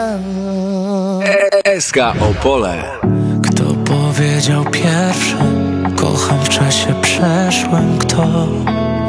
SK Opole. Kto powiedział pierwszy? Kocham w czasie przeszłym. Kto?